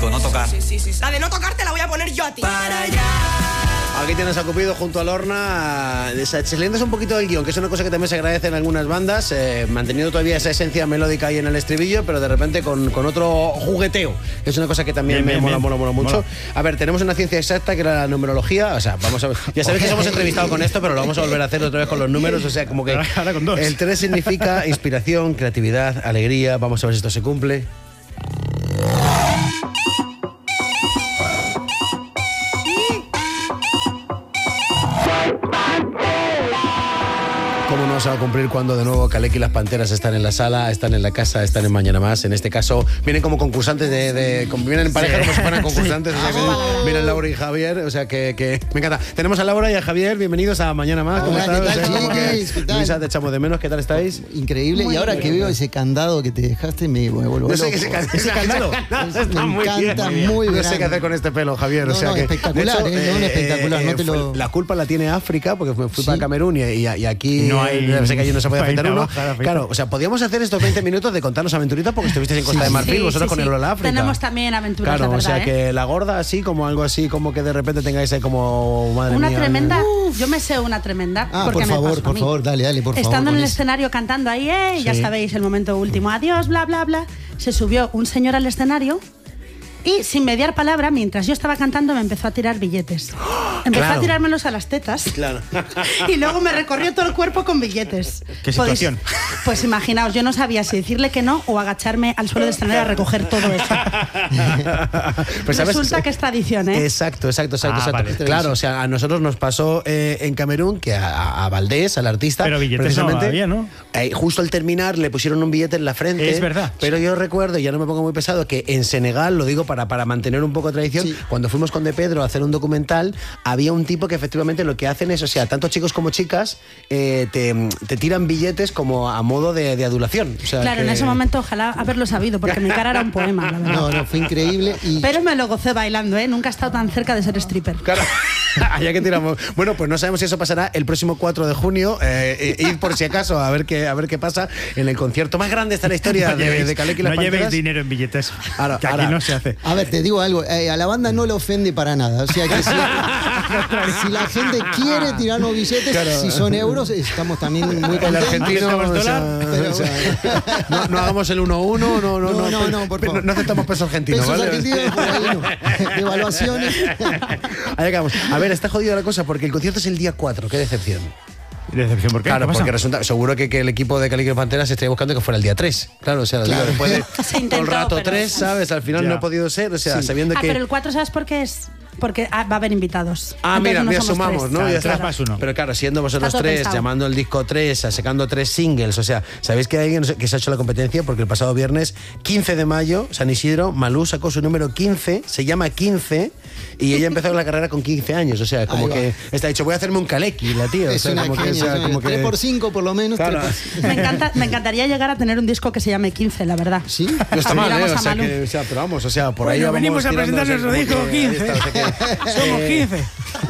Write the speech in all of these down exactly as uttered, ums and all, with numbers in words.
México, no tocar. Sí, sí, sí, sí. La de no tocarte la voy a poner yo a ti. Para allá. Aquí tienes a Cupido junto a Lorna, saliéndose un poquito del guión, que es una cosa que también se agradece en algunas bandas, eh, manteniendo todavía esa esencia melódica ahí en el estribillo, pero de repente con, con otro jugueteo, que es una cosa que también bien, me bien, mola, mola, mola mucho. Mola. A ver, tenemos una ciencia exacta que era la numerología, o sea, vamos a ver, ya sabéis que os hemos entrevistado con esto, pero lo vamos a volver a hacer otra vez con los números, o sea, como que ahora con dos. El tres significa inspiración, creatividad, alegría, vamos a ver si esto se cumple. ¿Cómo no se va a cumplir cuando de nuevo Kaleki y las Panteras están en la sala, están en la casa, están en Mañana Más? En este caso, vienen como concursantes de... de como vienen en pareja, sí. Como si fueran concursantes. Sí. O sea, que vienen Laura y Javier, o sea que, que me encanta. Tenemos a Laura y a Javier, bienvenidos a Mañana Más. ¿Cómo Hola, estás? ¿qué tal, chicos? ¿Qué tal? Luisa, te echamos de menos, ¿qué tal estáis? Increíble. Muy y ahora bien, que veo ese candado que te dejaste, me, me vuelvo no sé loco. Ese, ese, ese candado es, me muy encanta, bien. muy bien. grande. No sé qué hacer con este pelo, Javier. No, o sea no, que, espectacular, hecho, eh, no, espectacular. Eh, no te lo... La culpa la tiene África, porque fui, fui ¿Sí? para Camerún y, y, y aquí no hay, no sé que allí no se puede afeitar uno. Claro, o sea, podíamos hacer estos veinte minutos de contarnos aventuritas porque estuvisteis en Costa sí, de Marfil, sí, vosotros sí, con el Lola África. Tenemos también aventuras, claro, la verdad, o sea, ¿eh? que la gorda así, como algo así, como que de repente tengáis ahí como, madre una mía. Una tremenda, uf. Yo me sé una tremenda. Ah, porque por me favor, pasó por favor, dale, dale, por Estando favor. en el eso. escenario cantando ahí, eh, sí. ya sabéis, el momento último, adiós, bla, bla, bla. Se subió un señor al escenario y sin mediar palabra, mientras yo estaba cantando, me empezó a tirar billetes. Empezó claro. a tirármelos a las tetas. Claro. Y luego me recorrió todo el cuerpo con billetes. ¿Qué situación? Podéis, pues imaginaos, yo no sabía si decirle que no o agacharme al suelo del escenario a recoger todo eso. Pues, ¿sabes? Resulta que es tradición, ¿eh? Exacto, exacto, exacto. Ah, exacto. Vale. Claro, o sea, a nosotros nos pasó eh, en Camerún que a, a Valdés, al artista, pero billetes precisamente, no había, ¿no? Eh, justo al terminar le pusieron un billete en la frente. Es verdad. Pero yo recuerdo, y ya no me pongo muy pesado, que en Senegal, lo digo para, para mantener un poco de tradición, sí. Cuando fuimos con De Pedro a hacer un documental, había un tipo que efectivamente lo que hacen es, o sea, tanto chicos como chicas eh, te, te tiran billetes como a modo de, de adulación. O sea, claro, que... en ese momento ojalá haberlo sabido, porque mi cara era un poema, la verdad. No, no, fue increíble. Y... Pero me lo gocé bailando, ¿eh? Nunca he estado tan cerca de ser stripper. Claro. Allá que tiramos. Bueno, pues no sabemos si eso pasará el próximo cuatro de junio. Eh, id por si acaso a ver qué a ver qué pasa en el concierto más grande de la historia no de, llevéis, de Kaleki y las No Panteras. llevéis dinero en billetes. Ahora, que aquí ahora. no se hace. A ver, te digo algo. Eh, a la banda no le ofende para nada. O sea que si, si la gente quiere tirarnos billetes, claro. Si son euros, estamos también muy contentos. El argentino, o sea, pero, o sea, no, no hagamos el uno uno, no, no, no, no, no, no, por favor. No, no aceptamos pesos argentinos, pesos ¿vale? argentinos, por ahí no. Devaluaciones. Allá acabamos. A ver, está jodida la cosa porque el concierto es el día cuatro. Qué decepción. ¿Decepción por qué? Claro, ¿Qué porque resulta, seguro que, que el equipo de Kaleki y las Panteras estaría buscando que fuera el día tres. Claro, o sea, claro. Después de todo el rato tres, ¿sabes? Al final ya. No ha podido ser, o sea, sí. Sabiendo ah, que... pero el cuatro, ¿sabes por qué es? Porque ah, va a haber invitados. Ah, entonces mira, no mira, sumamos, tres. ¿no? Claro, ya tres está. más uno. Pero claro, siendo vosotros tres, pensado. llamando el disco tres, sacando tres singles, o sea, ¿sabéis que hay alguien que se ha hecho la competencia? Porque el pasado viernes, quince de mayo, San Isidro, Malú sacó su número quince, se llama quince, y ella empezó la carrera con quince años, o sea, como que está dicho, voy a hacerme un Kaleki, la tía. Es o sea, una como genia, que, o sea, como que... tres por cinco por lo menos. Claro. Me, encanta, me encantaría llegar a tener un disco que se llame quince, la verdad. Sí, no está mal, ¿eh? O sea, Malú. que, o sea, pero vamos, o sea, por bueno, ahí vamos venimos a tirando, presentar nuestro disco que, quince. Está, o sea que, somos quince.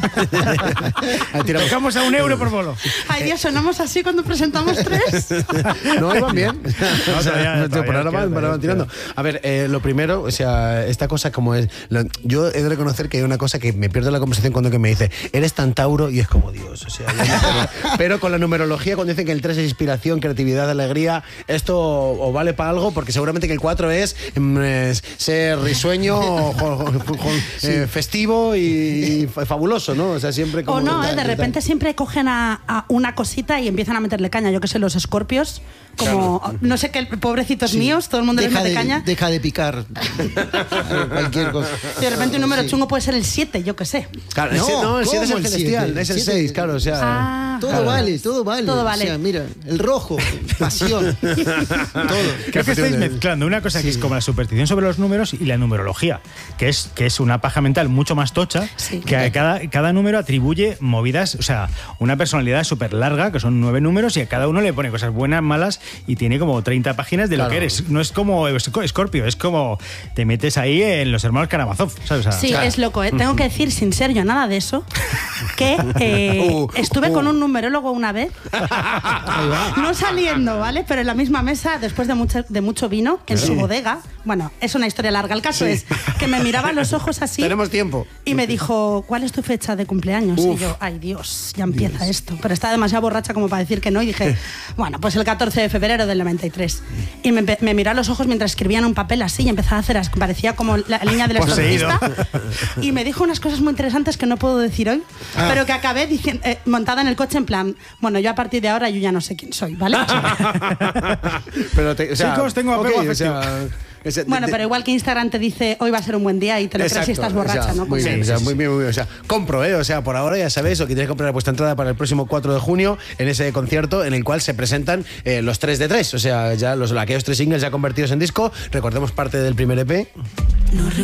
Tocamos a un euro por bolo. Ay, Dios, sonamos así cuando presentamos tres. No, iban bien. No, o sea, todavía, por ahora van, van, van tirando. A ver, eh, lo primero, o sea, esta cosa como es... Lo, yo he de reconocer que hay una cosa que me pierdo en la conversación cuando que me dice, eres tan Tauro, y es como Dios, o sea... Pero, pero con la numerología, cuando dicen que el tres es inspiración, creatividad, alegría, esto o vale para algo, porque seguramente que el cuatro es, es ser risueño, jo, jo, jo, sí. eh, festivo y, y fabuloso, ¿no? O sea, siempre como... O no, tal, eh, de repente tal. Siempre cogen a, a una cosita y empiezan a meterle caña. Yo que sé, los escorpios, como, claro. No sé qué, pobrecitos sí. míos, todo el mundo deja les mete de, caña. Deja de picar cualquier cosa. Y de repente un número sí. chungo puede ser el siete, yo que sé. Claro, no, ese, no el siete es el celestial, es el seis, claro, o sea... Ah, todo claro. vale, todo vale. Todo vale. O sea, mira, el rojo, pasión, todo. Creo que estáis mezclando una cosa sí. que es como la superstición sobre los números y la numerología, que es, que es una paja mental mucho más tocha, sí. que a cada, cada número atribuye movidas, o sea, una personalidad súper larga, que son nueve números, y a cada uno le pone cosas buenas, malas, y tiene como treinta páginas de claro. lo que eres. No es como Scorpio, es como te metes ahí en los hermanos Karamazov, ¿sabes? O sea, sí, claro. Es loco, ¿eh? Tengo que decir, sin ser yo nada de eso, que eh, uh, estuve uh. con un número numerólogo una vez, no saliendo, ¿vale? Pero en la misma mesa, después de mucho, de mucho vino, en sí. su bodega. Bueno, es una historia larga. El caso sí. es que me miraba a los ojos así. Tenemos tiempo. Y me dijo, ¿cuál es tu fecha de cumpleaños? Uf. Y yo, ay Dios, ya empieza Dios. esto. Pero estaba demasiado borracha como para decir que no. Y dije, bueno, pues el catorce de febrero del noventa y tres. Y me, me miró a los ojos mientras escribía en un papel así y empezaba a hacer, parecía como la línea del exorcista. Y me dijo unas cosas muy interesantes que no puedo decir hoy, ah. pero que acabé diciendo, eh, montada en el coche en plan, bueno, yo a partir de ahora yo ya no sé quién soy, ¿vale? Pero te, o sea, chicos, tengo apego okay, afectivo. O sea, ese, bueno, de, pero igual que Instagram te dice hoy va a ser un buen día y te lo exacto, crees si estás borracha, o sea, ¿no? Muy bien, sí, o sea, sí, muy bien, muy bien. O sea, compro, ¿eh? O sea, por ahora ya sabéis, o que tenéis que comprar vuestra entrada para el próximo cuatro de junio en ese concierto en el cual se presentan eh, los tres de tres. O sea, ya los aquellos tres singles ya convertidos en disco. Recordemos parte del primer E P. No,